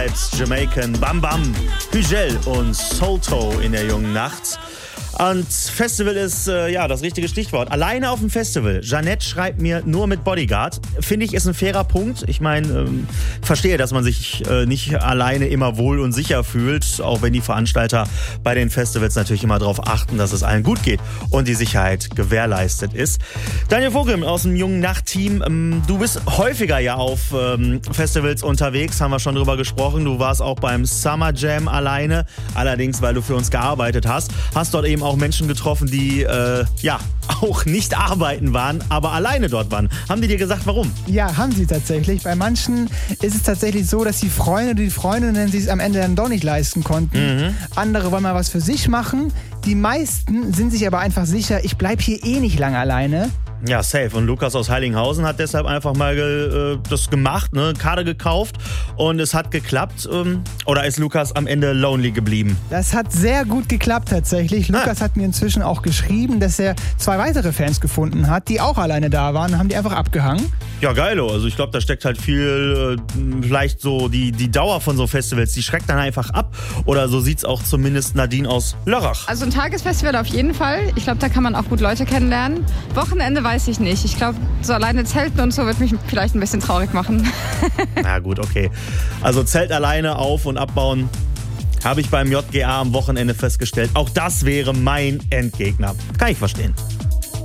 Vibes, Jamaican, Bam Bam, Hügel und Solto in der jungen Nacht. Und Festival ist das richtige Stichwort. Alleine auf dem Festival. Jeanette schreibt mir nur mit Bodyguard. Finde ich, ist ein fairer Punkt. Ich meine, verstehe, dass man sich nicht alleine immer wohl und sicher fühlt, auch wenn die Veranstalter bei den Festivals natürlich immer darauf achten, dass es allen gut geht und die Sicherheit gewährleistet ist. Daniel Vogel aus dem jungen Nacht-Team, du bist häufiger ja auf Festivals unterwegs, haben wir schon drüber gesprochen. Du warst auch beim Summer Jam alleine, allerdings, weil du für uns gearbeitet hast. Hast dort eben auch Menschen getroffen, die auch nicht arbeiten waren, aber alleine dort waren. Haben die dir gesagt, warum? Ja, haben sie tatsächlich. Bei manchen ist es tatsächlich so, dass die Freunde oder die Freundinnen sich es am Ende dann doch nicht leisten konnten. Andere wollen mal was für sich machen. Die meisten sind sich aber einfach sicher, ich bleibe hier eh nicht lange alleine. Ja, safe. Und Lukas aus Heiligenhausen hat deshalb einfach mal das gemacht, Karte gekauft und es hat geklappt. Oder ist Lukas am Ende lonely geblieben? Das hat sehr gut geklappt tatsächlich. Lukas hat mir inzwischen auch geschrieben, dass er 2 weitere Fans gefunden hat, die auch alleine da waren, haben die einfach abgehangen. Ja, geilo. Also ich glaube, da steckt halt viel, vielleicht so die Dauer von so Festivals, die schreckt dann einfach ab. Oder so sieht's auch zumindest Nadine aus Lörrach. Also ein Tagesfestival auf jeden Fall. Ich glaube, da kann man auch gut Leute kennenlernen. Wochenende weiß ich nicht. Ich glaube, so alleine Zelten und so wird mich vielleicht ein bisschen traurig machen. Na gut, okay. Also Zelt alleine auf- und abbauen habe ich beim JGA am Wochenende festgestellt. Auch das wäre mein Endgegner. Kann ich verstehen.